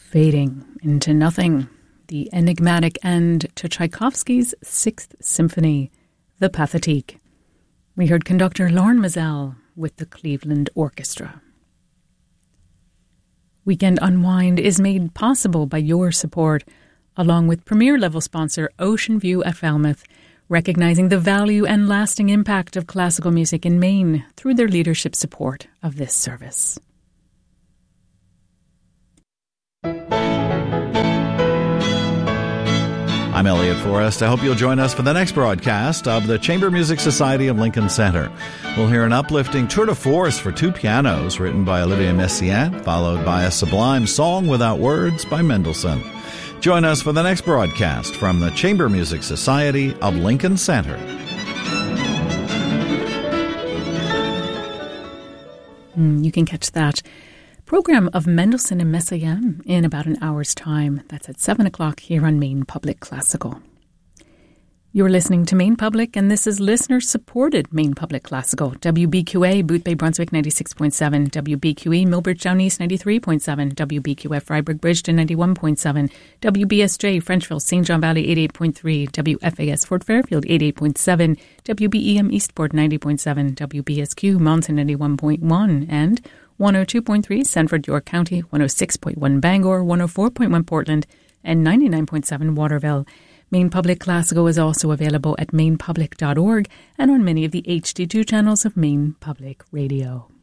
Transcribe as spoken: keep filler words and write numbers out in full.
Fading into Nothing, the enigmatic end to Tchaikovsky's Sixth Symphony, the Pathétique. We heard conductor Lorne Mizell with the Cleveland Orchestra. Weekend Unwind is made possible by your support, along with premier-level sponsor Ocean View at Falmouth, recognising the value and lasting impact of classical music in Maine through their leadership support of this service. I'm Elliot Forrest. I hope you'll join us for the next broadcast of the Chamber Music Society of Lincoln Center. We'll hear an uplifting tour de force for two pianos written by Olivier Messiaen, followed by a sublime song without words by Mendelssohn. Join us for the next broadcast from the Chamber Music Society of Lincoln Center. Mm, you can catch that program of Mendelssohn and Messiaen in about an hour's time. That's at seven o'clock here on Maine Public Classical. You're listening to Maine Public, and this is listener-supported Maine Public Classical. W B Q A, Boothbay, Brunswick, ninety-six point seven. W B Q E, Millbridge Down East, ninety-three point seven. W B Q F, Freiburg Bridgeton, ninety-one point seven. W B S J, Frenchville, Saint John Valley, eighty-eight point three. W F A S, Fort Fairfield, eighty-eight point seven. W B E M, Eastport, ninety point seven. W B S Q, Monson, ninety-one point one. And one oh two point three, Sanford, York County, one oh six point one, Bangor, one oh four point one, Portland, and ninety-nine point seven, Waterville. Maine Public Classical is also available at maine public dot org and on many of the H D two channels of Maine Public Radio.